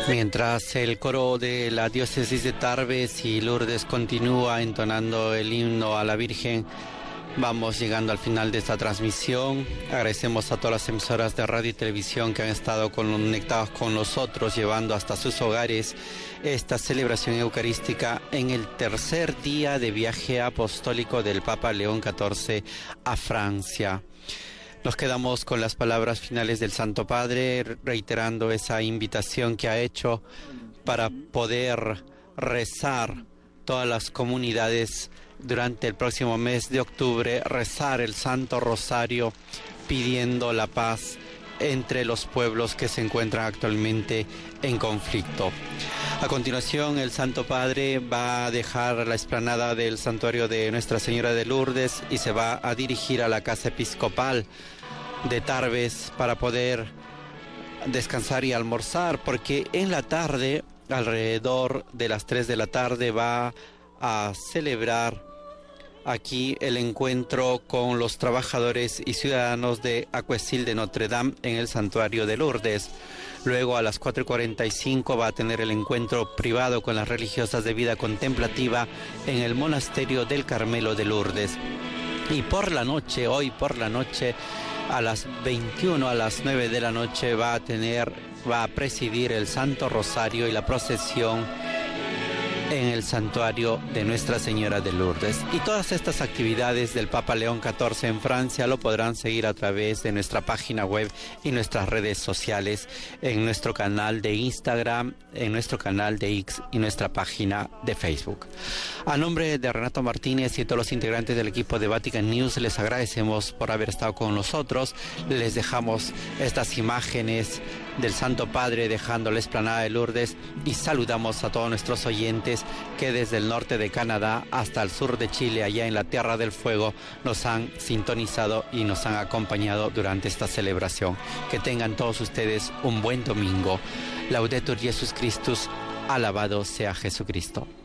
Mientras el coro de la diócesis de Tarbes y Lourdes continúa entonando el himno a la Virgen, vamos llegando al final de esta transmisión. Agradecemos a todas las emisoras de radio y televisión que han estado conectadas con nosotros, llevando hasta sus hogares esta celebración eucarística en el tercer día de viaje apostólico del Papa León XIV a Francia. Nos quedamos con las palabras finales del Santo Padre, reiterando esa invitación que ha hecho para poder rezar todas las comunidades durante el próximo mes de octubre, rezar el Santo Rosario pidiendo la paz entre los pueblos que se encuentran actualmente en conflicto. A continuación, el Santo Padre va a dejar la explanada del santuario de Nuestra Señora de Lourdes y se va a dirigir a la Casa Episcopal de Tarbes para poder descansar y almorzar, porque en la tarde, alrededor de las 3 de la tarde, va a celebrar aquí el encuentro con los trabajadores y ciudadanos de Aquesil de Notre Dame en el santuario de Lourdes. Luego a las 4:45 va a tener el encuentro privado con las religiosas de vida contemplativa en el monasterio del Carmelo de Lourdes. Y por la noche, hoy por la noche, a las 21, a las 9 de la noche, va a presidir el Santo Rosario y la procesión en el santuario de Nuestra Señora de Lourdes. Y todas estas actividades del Papa León XIV en Francia lo podrán seguir a través de nuestra página web y nuestras redes sociales, en nuestro canal de Instagram, en nuestro canal de X y nuestra página de Facebook. A nombre de Renato Martínez y todos los integrantes del equipo de Vatican News, les agradecemos por haber estado con nosotros. Les dejamos estas imágenes del Santo Padre dejando la explanada de Lourdes y saludamos a todos nuestros oyentes que desde el norte de Canadá hasta el sur de Chile, allá en la Tierra del Fuego, nos han sintonizado y nos han acompañado durante esta celebración. Que tengan todos ustedes un buen domingo. Laudetur Jesus Christus, alabado sea Jesucristo.